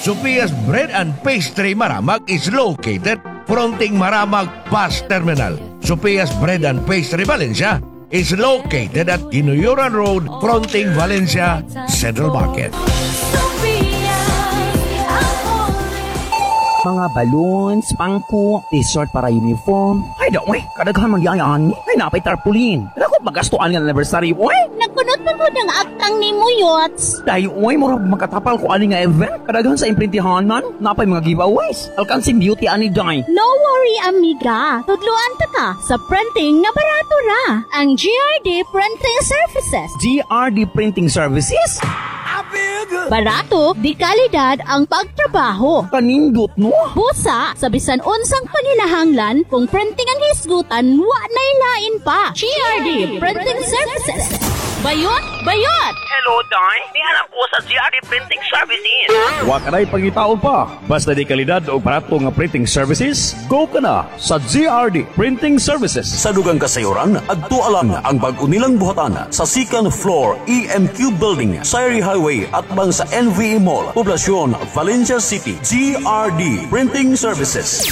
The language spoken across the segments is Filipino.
Sophia's Bread and Pastry Maramag is located fronting Maramag Bus Terminal. Sophia's Bread and Pastry Valencia is located at Ginuyuran Road fronting Valencia Central Market. Mga balloons, pangko, t-shirt para uniform. Ay, daw, kadaghan magyayaan. Ay, napay tarpaulin. Ako, magastuan ng anniversary, oy. Nagkunot pa mo ng aktang ni mo, Yots. Dahil, oy, murag makatapal ko ani nga event. Kadaghan sa imprintihanan, napay mga giveaways. Alkansing beauty ani, day. No worry, amiga. Tudluan ta ka sa printing nga barato ra. Ang GRD Printing Services. GRD Printing Services? Barato, di kalidad ang pagtrabaho. Kanindot, no? Busa, sa bisan unsang paninahanglan, kung printing ang hisgutan, wa na'y lain pa. GRD Printing Services. Bayot! Bayot! Hello, Day. Nihanap ko sa GRD Printing Services. Wa ka na'y pangitao pa. Basta di kalidad o barato nga printing services, go ka na sa GRD Printing Services. Sa dugang kasayuran, adtualan ang bag-o nilang buhatan sa second floor EMQ Building, Sayri Highway at bang sa NVE Mall, Poblacion, Valencia City. GRD Printing Services.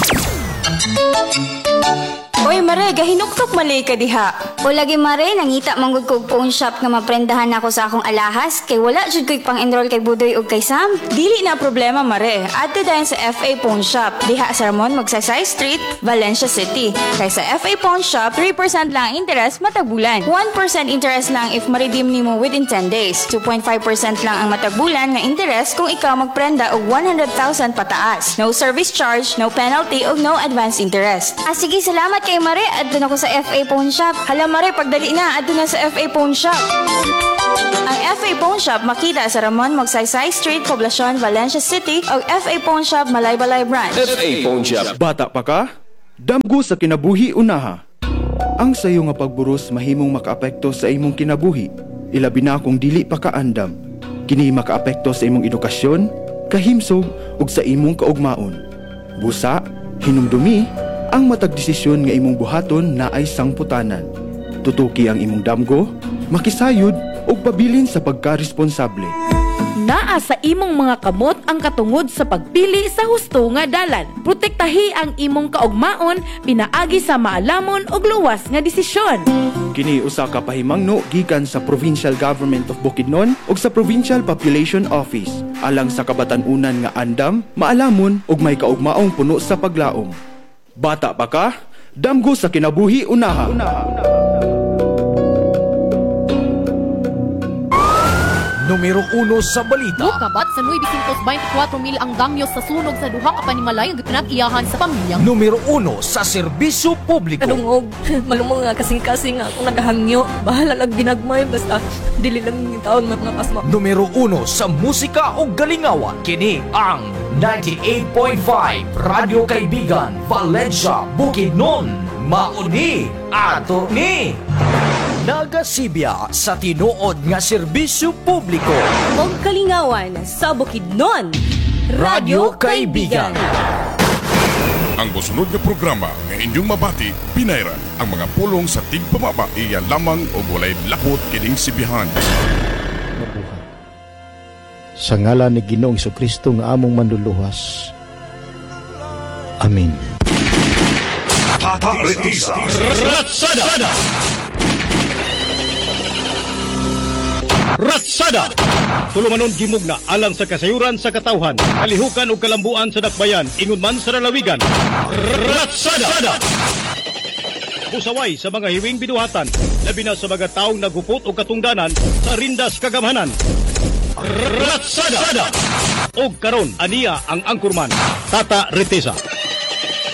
Oy, Mare, gahinuktok mali ka diha. O lagi Mare, nangita manggod kog phone shop nga maprendahan ako sa akong alahas kay wala jud ko'y pang-enroll kay Budoy ug kay Sam. Dili na problema, Mare. Adto dayon sa FA Pawn Shop. Diha sa Ramon, Magsaysay Street, Valencia City. Kay sa FA Pawn Shop, 3% lang interest matag bulan. 1% interest lang if ma-redeem nimo within 10 days. 2.5% lang ang matag bulan nga interest kung ikaw magprenda og 100,000 pataas. No service charge, no penalty ug no advance interest. Sige, salamat kay Mare. Adto na ko sa FA Pawn Shop. Hala, Mare, pagdali na, adto na sa FA Pawn Shop. Ang FA Pawn Shop makita sa Ramon, Magsaysay Street, Poblacion, Valencia City o FA Pawn Shop, Malaybalay Branch. FA Pawn Shop. Bata pa ka? Damgo sa kinabuhi unaha. Ang sayo nga pagburos mahimong makaapekto sa imong kinabuhi. Ilabi na kung dili pa kaandam. Kini makaapekto sa imong edukasyon, kahimsog ug sa imong kaugmaon. Busa, hinumdumi, ang matag desisyon nga imong buhaton na ay sangputanan. Tutuki ang imong damgo, makisayod o pabilin sa pagkaresponsable. Naa sa imong mga kamot ang katungod sa pagpili sa husto nga dalan. Protektahi ang imong kaugmaon pinaagi sa maalamon ug luwas nga desisyon. Kini usa ka pahimangno gikan sa Provincial Government of Bukidnon ug sa Provincial Population Office alang sa kabatan-unan nga andam, maalamon ug may kaugmaong puno sa paglaom. Bata pa ka? Damgo sa kinabuhi unaha. Numero 1 sa balita. Kabat sa 924,000 ang damyo sa sunog sa duha ka panimalay nga pinag-iyahan sa pamilya. Numero 1 sa serbisyo publiko. Kalungog, malumong nga kasing-kasing nga akong nagahangyo. Bahala lang ginagmay, basta dili lang yung taon mga pasma. Numero 1 sa musika o galingawan. Kini ang 98.5 Radio Kaibigan, Valencia, Bukidnon. Mauni ato ni nagasibya sa tinuod nga serbisyo publiko. Og kalingawan sa Bukidnon, Radio Kaibigan. Ang musunod nga programa nga inyong mabati, pinayran ang mga pulong sa tigpamaba iya lamang o walay lakot kining sibihan. Mabuhay. Sa ngalan ni Ginoong Jesucristo nga among manluluwas. Amen. Tata Retisa Ratsada! Ratsada! Tulumanon gimug na alang sa kasayuran sa katawhan, kalihukan o kalambuan sa dakbayan, ingon man sa lalawigan. Ratsada! Pusaway sa mga hiwing binuhatan, labi na sa mga taong naghupot o katungdanan sa rindas kagamhanan. Ratsada! O karon aniya ang angkurman, Tata Retisa.